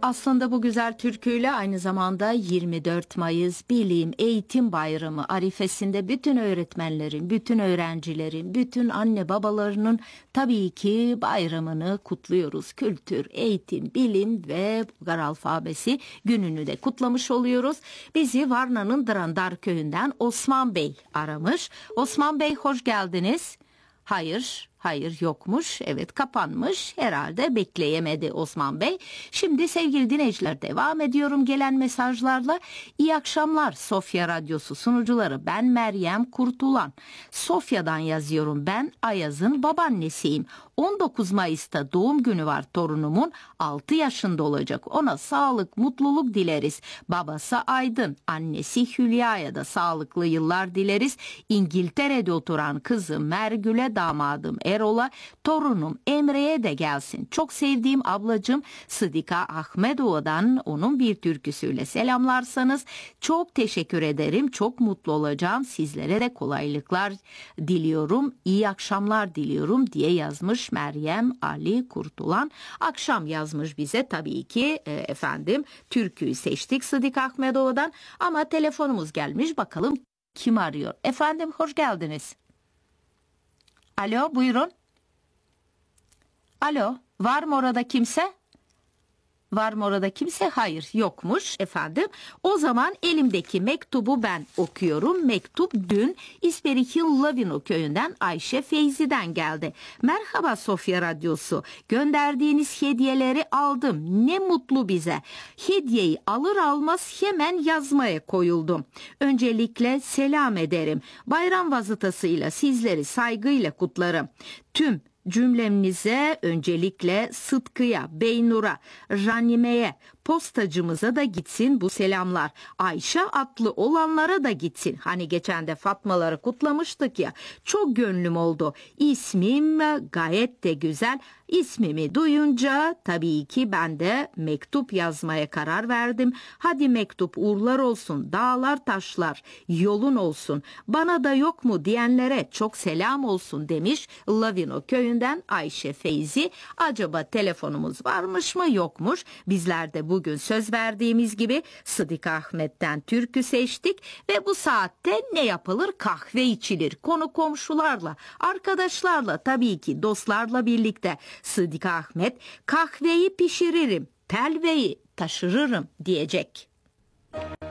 Aslında bu güzel türküyle aynı zamanda 24 Mayıs Bilim Eğitim Bayramı arifesinde bütün öğretmenlerin, bütün öğrencilerin, bütün anne babalarının tabii ki bayramını kutluyoruz. Kültür, eğitim, bilim ve Bulgar alfabesi gününü de kutlamış oluyoruz. Bizi Varna'nın Drandar köyünden Osman Bey aramış. Osman Bey hoş geldiniz. Hayır yokmuş. Evet kapanmış. Herhalde bekleyemedi Osman Bey. Şimdi sevgili dinleyiciler devam ediyorum gelen mesajlarla. İyi akşamlar Sofya Radyosu sunucuları. Ben Meryem Kurtulan. Sofya'dan yazıyorum. Ben Ayaz'ın babaannesiyim. 19 Mayıs'ta doğum günü var torunumun. 6 yaşında olacak. Ona sağlık, mutluluk dileriz. Babası Aydın, annesi Hülya'ya da sağlıklı yıllar dileriz. İngiltere'de oturan kızım Mergül'e, damadım Erol'a, torunum Emre'ye de gelsin. Çok sevdiğim ablacığım Sıdika Ahmedova'dan onun bir türküsüyle selamlarsanız çok teşekkür ederim. Çok mutlu olacağım. Sizlere de kolaylıklar diliyorum. İyi akşamlar diliyorum diye yazmış Meryem Ali Kurtulan. Akşam yazmış bize tabii ki türküyü seçtik Sıdika Ahmedova'dan ama telefonumuz gelmiş. Bakalım kim arıyor? Efendim hoş geldiniz. Alo buyurun. Alo var mı orada kimse? Var mı orada kimse? Hayır yokmuş efendim. O zaman elimdeki mektubu ben okuyorum. Mektup dün İsperikin Lavino köyünden Ayşe Feyzi'den geldi. Merhaba Sofya Radyosu. Gönderdiğiniz hediyeleri aldım. Ne mutlu bize. Hediyeyi alır almaz hemen yazmaya koyuldum. Öncelikle selam ederim. Bayram vasıtasıyla sizleri saygıyla kutlarım. Tüm cümlemize öncelikle Sıtkı'ya, Beynur'a, Ranime'ye, postacımıza da gitsin bu selamlar. Ayşe adlı olanlara da gitsin. Hani geçen de Fatmaları kutlamıştık ya. Çok gönlüm oldu. İsmim gayet de güzel. İsmimi duyunca tabii ki ben de mektup yazmaya karar verdim. Hadi mektup uğurlar olsun, dağlar taşlar, yolun olsun. Bana da yok mu diyenlere çok selam olsun demiş Lavino köyünden Ayşe Feyzi. Acaba telefonumuz varmış mı yokmuş? Bizler de bugün söz verdiğimiz gibi Sıdık Ahmet'ten türkü seçtik ve bu saatte ne yapılır? Kahve içilir. Konu komşularla, arkadaşlarla tabii ki dostlarla birlikte Sıdık Ahmet kahveyi pişiririm, telveyi taşırırım diyecek.